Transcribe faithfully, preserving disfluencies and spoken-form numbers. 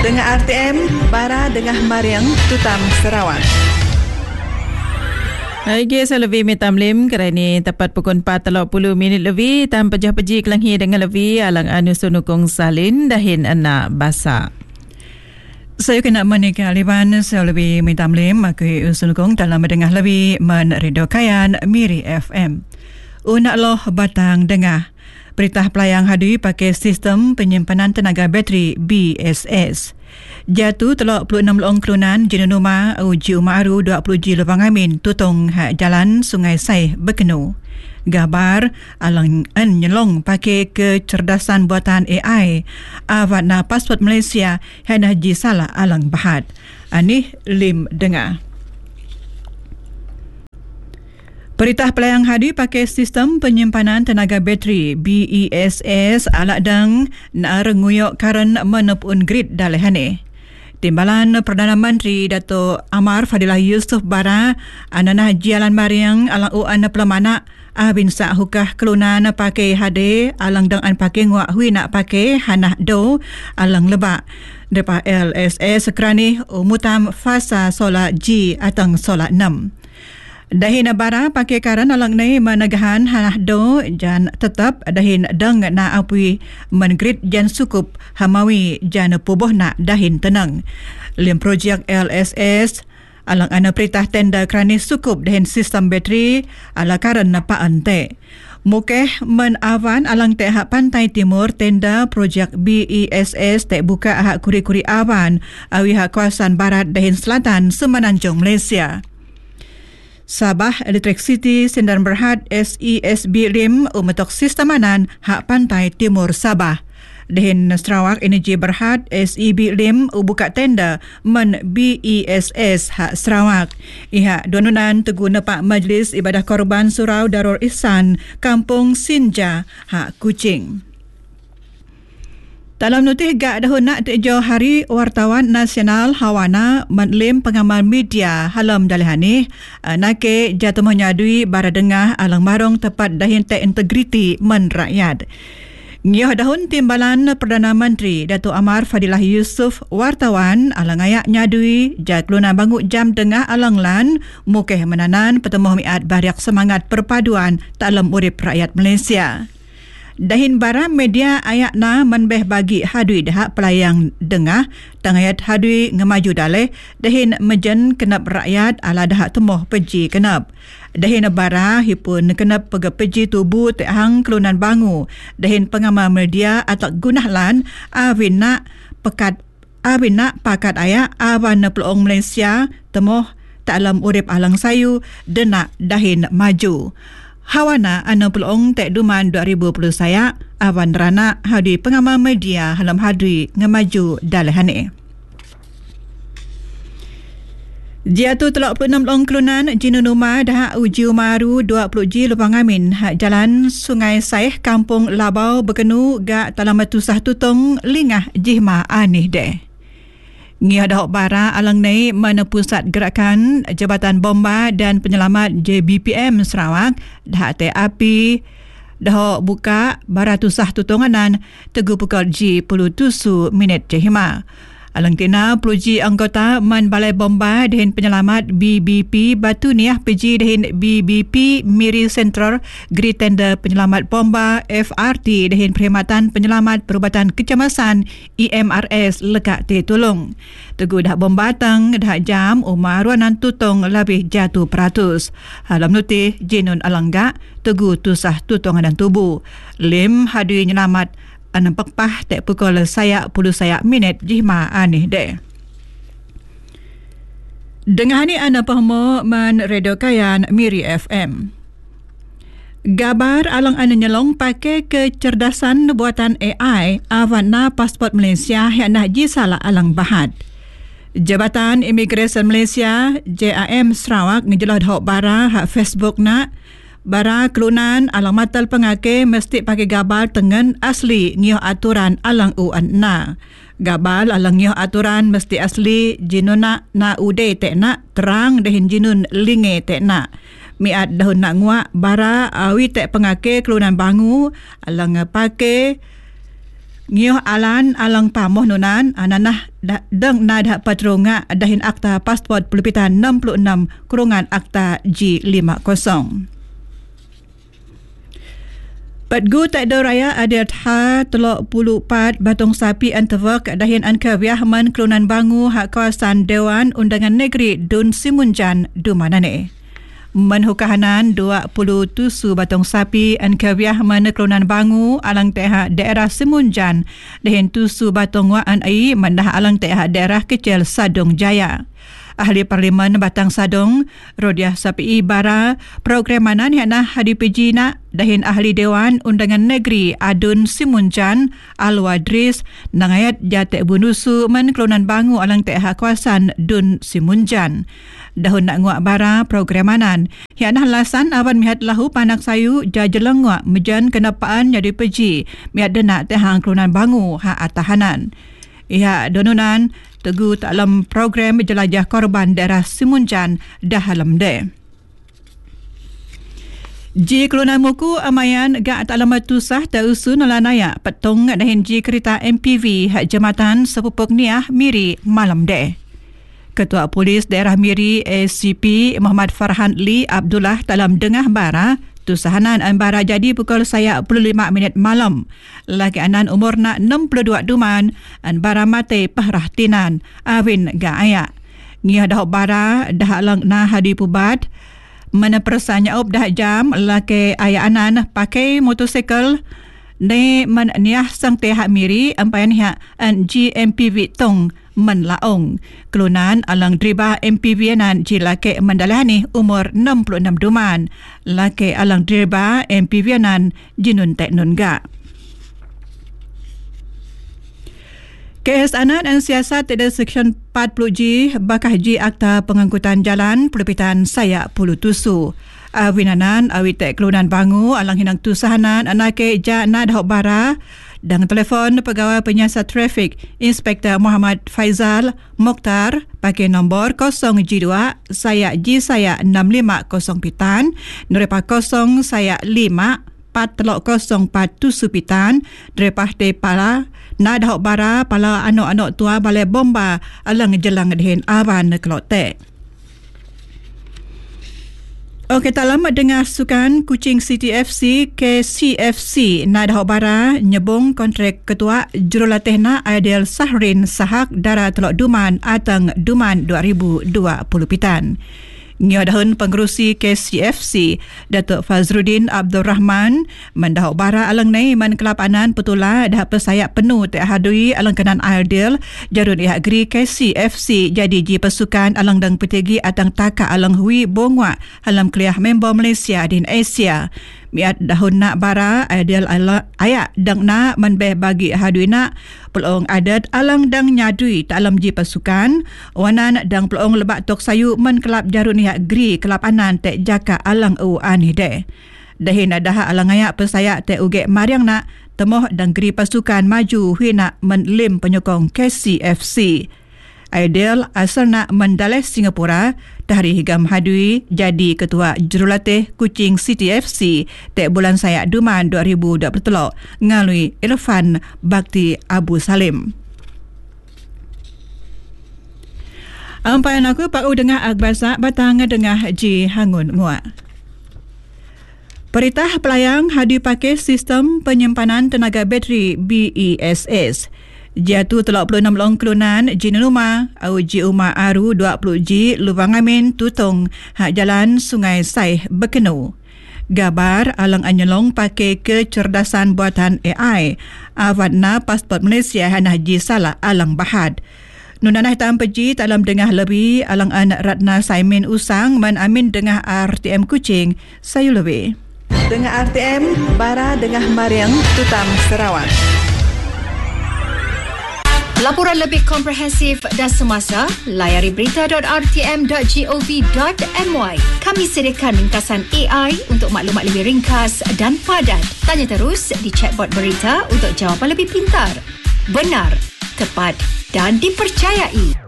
Dengan R T M, Bara dengan Mariang, Tutam Sarawak. Lagi saya lebih minta melim kerana tepat pukul empat tiga puluh minit lebih tanpa jah pergi kelanghi dengan lebih alang anu sunukong salin dahin anak basa. Saya kena menikah liban saya lebih minta melim aku sunukong dalam mendengar lebih menredokayan Miri F M. Unak loh batang dengar. Perintah pelayang hadi pakai sistem penyimpanan tenaga bateri B S S. Jatuh telok puluh enam long kelunan jenunuma uji umaru dua puluh ji lubang amin tutong hak jalan Sungai Sai Bekenu. Gabar alang en nyelong pakai kecerdasan buatan A I awat na pasport Malaysia hendah ji salah alang bahat. Anih lim dengar. Perintah pelayang hadi pakai sistem penyimpanan tenaga bateri B E S S alak dang na renguyok karen menepun grid dalehane. Timbalan Perdana Menteri Dato' Amar Fadilah Yusof Bara ananah jialan Mariang alang uan pelamana abin sa hukah kelunan pakai hade alang dang an pakai nguak hui nak pakai hanah do alang lebak. Depa L S S kerani umutam fasa solat G atang solat enam. Dahin bara pakai karan alang ni menagahan hanah do jan tetap dahin dang na apui mengrit jan sukup hamawi jan puboh na dahin tenang. Lim projek L S S alang ana perintah tenda kerani sukup dahin sistem bateri ala karan na pa ante. Mukeh menawan alang te hak pantai timur tenda projek B E S S te buka hak kuri-kuri awan awi hak kawasan barat dahin selatan Semenanjung Malaysia. Sabah Electricity Sendirian Berhad S E S B Lim umetok sistemanan hak pantai timur Sabah. Dahin Sarawak Energy Berhad S E B Lim ubuka tenda men B E S S hak Sarawak. Iha donunan tegu nepak Majlis Ibadah Korban Surau Darul Ihsan Kampung Sinja hak Kuching. Dalam notih gak dahun nak tejo Hari Wartawan Nasional Hawana menlim pengamal media halam dalihani nake jatuh menyadui bara dengah alang marong tepat dahin te integriti men rakyat. Ngioh dahun timbalan Perdana Menteri Dato' Amar Fadilah Yusof wartawan alang ayak nyadui jat keluna bangu jam dengah alang lan mukeh menanan petemuh miat bariak semangat perpaduan dalam urip rakyat Malaysia. Dahin bara media ayak na menbeh bagi hadui dahak pelayang dengah tangayat hadui ngemaju daleh dahin mejen kenap rakyat ala dahak temoh peji kenap. Dahin bara hipun kenap pega peji tubuh tehang kelunan bangu. Dahin pengamal media atau gunahlan awin nak pekat awin nak pakat ayak awan na peluang Malaysia temoh taklam urip alang sayu denak dahin maju. Hawana anu peluang tek duman dua ribu dua puluh saya awan rana hadi pengamal media halam hadri ngemaju dalehane. Jatuh telok puluh enam long kelunan jinunuma dah uji umaru dua puluh ji lubang amin hak jalan Sungai Saih Kampung Labau Bekenu gak talamatu sah tutong lingah jihma anih deh. Ngih dahok bara alang nei mana pusat gerakan Jabatan Bomba dan Penyelamat J B P M Sarawak dah te api dahok buka bara tusah tutonganan tegu pukul G puluh tusu minit jehima. Alang tina peluji anggota Man Balai Bomba dan Penyelamat B B P Batu Niah peji dan B B P Miri Sentral Grid Tender Penyelamat Bomba F R T dan Perkhidmatan Penyelamat Perubatan Kecemasan E M R S lekak te tolong. Tegu dah bomba tang dah jam umar ruanan tutong lebih jatuh peratus. Halam nutih jenun alangga tegu tusah tutongan dan tubuh. Lim hadi nyelamat anam pekpah tek pukul sayak puluh sayak minit jihma anih dek. Dengar ni anda pahmo man redokayan Miri F M. Gabar alang anda nyelong pakai kecerdasan buatan A I awan na pasport Malaysia yang nak ji salah alang bahat. Jabatan Imigresen Malaysia J A M Sarawak ngejelah dhok bara hak Facebook nak bara kelunan alang matal pengake mesti pakai gabal tengen asli ngioh aturan alang uan na. Gabal alang ngioh aturan mesti asli jinuna na ude tek nak terang dehin jinun linge tek nak. Miat dahun nak nguak bara awi tek pengake kelunan bangu alang pakai Ngioh alan alang pamoh nunan ananah da, deng nadah patronga dahin akta pasport pelupitan enam puluh enam kurungan akta G lima puluh. Patgu tak ada raya adat ha telok puluh pat batong sapi antawak dahin ankawiah man kelunan bangu hak kawasan Dewan Undangan Negeri Dun Simunjan Dumanane. Man hukahanan dua puluh tusu batong sapi ankawiah man kelunan bangu alang teha daerah Simunjan dahin tusu batong waan ai mandah alang teha daerah kecil Sadong Jaya. Ahli Parlimen Batang Sadong, Rodiah Sapi Bara, program manan yang nak hadi P G nak dahin Ahli Dewan Undangan Negeri Adun Simunjan, Alwadris, nangayat jatek bunusu men kelunan bangu alang teha kawasan Dun Simunjan. Dahun nak nguak bara program manan, yang nak lasan awan mihat lahu panak sayu jajelang nguak mejan kenapaan jadi P G, mihat denak tehang kelunan bangu hak atahanan. Ia donunan Tegu dalam program jelajah korban daerah Simunjan dah halam de. Ji kelunan muku amayan gak alamat tusah tausun lanaya petong dahin ji kereta M P V hak jematan sepupuk niah Miri malam de. Ketua Polis Daerah Miri A C P Muhammad Farhan Lee Abdullah dalam dengah bara tusahanan ambara jadi pukul saya puluh lima minit malam. Laki anan umur nak enam puluh dua duman, ambara mate pahrahtinan, awin ga ayak. Ngiyah dah bara dah lang na hadi pubat, mana persanya up dah jam, laki ayak anan pakai motosikal, ne man niah sang tehak Miri, ampayan hak an G M P V tong man laong. Kelunan alang driba M P V nan ji laki mandalani umur enam puluh enam duman. Laki alang driba M P V nan jinun tek nun ga. K S anan dan siasat tidak Seksyen empat puluh G bakah G Akta Pengangkutan Jalan Pelupitan Saya Puluh Tusu. Awinanan awit tek kelunan bangu alang hinang tusahanan anake ja nadhok bara dan telefon pegawai penyiasat trafik Inspektor Muhammad Faizal Mokhtar pakai nombor kosong G dua saya G saya enam lima kosong pitan nerepa kosong saya lima empat telok kosong empat tusu pitan derepah te pala nadhok bara pala anok-anok tua balai bomba alang jelang dihin awan kelotek. Okey, tak lama dengar sukan Kuching City F C K C F C Nadah Bara nyebung kontrak ketua jurulatih na Aidil Sahrin Sahak Dara Telok Duman Atang Duman dua ribu dua puluh pitan. Ngiadahun pengerusi K C F C Datuk Fazruddin Abdul Rahman mendah bara alang nei man kelab anan petula dah pesayap penuh tak hadui alang kanan Aidil jarun ia agri K C F C jadi ji pasukan alang dang petegi atang taka alang hui bongwa halam kliah member Malaysia din Asia. Miat dahun nak bara Aidil ayak dang na manbeh bagi hadui nak pelong adat alang dang nyadui tak alam ji pasukan wanan dang pelong lebak tok sayu men kelab jarun ia agri kelab anan tek jaka alang u ani de. Dahin dah alang ayak pesayak tek uge mariang nak temoh dang gri pasukan maju hui nak menlim penyokong K C F C. Aidil asal nak mendalih Singapura tahri higam hadui jadi ketua jurulatih Kuching City F C tek bulan Sayak Duman dua ribu dua puluh tiga ngalui Irfan Bakti Abu Salim. Ampayan aku pak u dengar agbasa batang dengar ji hangun nguak. Peritah pelayang hadi pakai sistem penyimpanan tenaga bateri B E S S. Jatuh telok puluh enam long kelunan jin rumah au ji umah aru dua puluh G Lubang Amin Tutong hak jalan Sungai Saih Bekenu. Gabar alang anyelong pakai kecerdasan buatan A I awadna pasport Malaysia hanah ji salah alang bahad. Nunanah hitam peji dalam dengah lebih alang anak Ratna Saimin Usang man Amin dengah R T M Kuching sayu lebih. Dengah R T M bara dengah Mariang Tutam Sarawak. Laporan lebih komprehensif dan semasa, layari berita dot r t m dot gov dot m y. Kami sediakan ringkasan A I untuk maklumat lebih ringkas dan padat. Tanya terus di chatbot berita untuk jawapan lebih pintar, benar, tepat dan dipercayai.